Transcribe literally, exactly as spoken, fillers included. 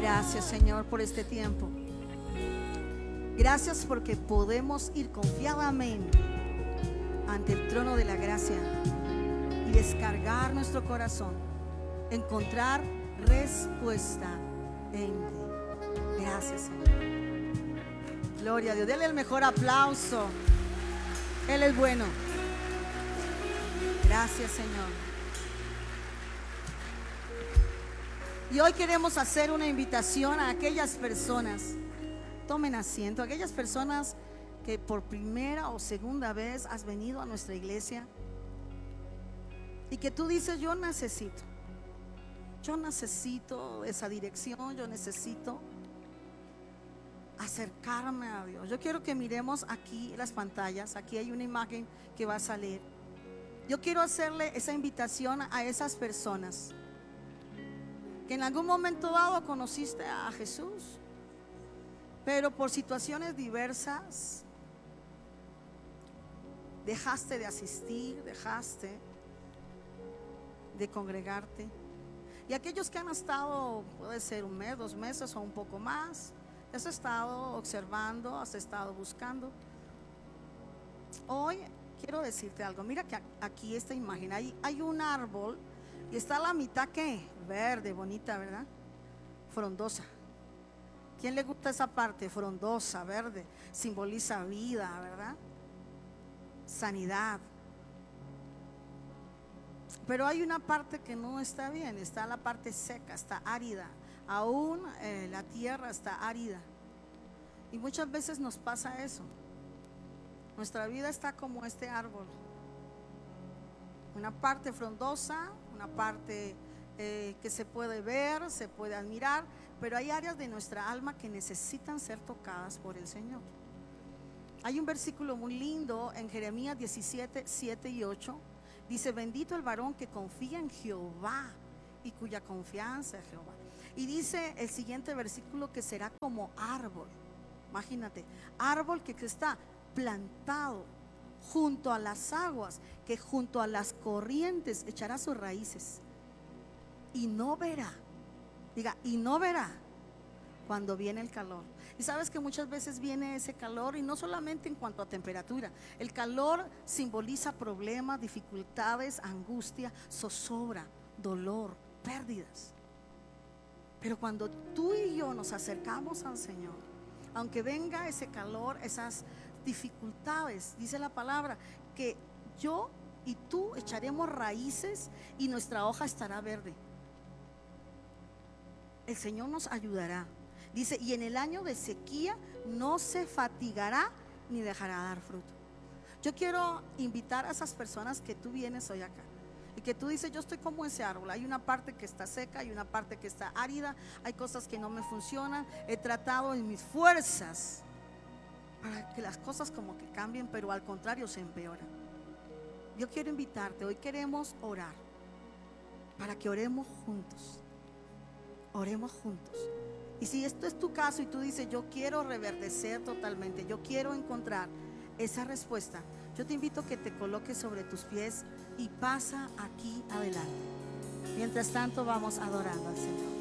Gracias, Señor, por este tiempo. Gracias porque podemos ir confiadamente ante el trono de la gracia y descargar nuestro corazón, encontrar respuesta en ti. Gracias, Señor. Gloria a Dios. Dele el mejor aplauso. Él es bueno. Gracias, Señor. Y hoy queremos hacer una invitación a aquellas personas, tomen asiento, aquellas personas que por primera o segunda vez has venido a nuestra iglesia y que tú dices: yo necesito, yo necesito esa dirección, yo necesito acercarme a Dios. Yo quiero que miremos aquí las pantallas, aquí hay una imagen que va a salir. Yo quiero hacerle esa invitación a esas personas que en algún momento dado conociste a Jesús, pero por situaciones diversas dejaste de asistir, dejaste de congregarte. Y aquellos que han estado, puede ser un mes, dos meses o un poco más, has estado observando, has estado buscando. Hoy quiero decirte algo. Mira que aquí esta imagen, hay, hay un árbol y está a la mitad, ¿qué? Verde, bonita, ¿verdad? Frondosa. ¿Quién le gusta esa parte? Frondosa, verde, simboliza vida, ¿verdad? Sanidad. Pero hay una parte que no está bien, está la parte seca, está árida. Aún eh, la tierra está árida. Y muchas veces nos pasa eso. Nuestra vida está como este árbol. Una parte frondosa, una parte eh, que se puede ver, se puede admirar, pero hay áreas de nuestra alma que necesitan ser tocadas por el Señor. Hay un versículo muy lindo en Jeremías diecisiete, siete y ocho. Dice: bendito el varón que confía en Jehová y cuya confianza es Jehová. Y dice el siguiente versículo que será como árbol. Imagínate, árbol que, que está plantado junto a las aguas, que junto a las corrientes echará sus raíces y no verá, diga, y no verá cuando viene el calor. Y sabes que muchas veces viene ese calor, y no solamente en cuanto a temperatura. El calor simboliza problemas, dificultades, angustia, zozobra, dolor, pérdidas. Pero cuando tú y yo nos acercamos al Señor, aunque venga ese calor, esas dificultades, dice la palabra que yo y tú echaremos raíces y nuestra hoja estará verde. El Señor nos ayudará. Dice: y en el año de sequía no se fatigará ni dejará dar fruto. Yo quiero invitar a esas personas que tú vienes hoy acá y que tú dices: yo estoy como ese árbol, hay una parte que está seca, hay una parte que está árida, hay cosas que no me funcionan, he tratado en mis fuerzas para que las cosas como que cambien, pero al contrario se empeoran. Yo quiero invitarte, hoy queremos orar, para que oremos juntos, oremos juntos. Y si esto es tu caso y tú dices: yo quiero reverdecer totalmente, yo quiero encontrar esa respuesta, yo te invito a que te coloques sobre tus pies y pasa aquí adelante. Mientras tanto vamos adorando al Señor.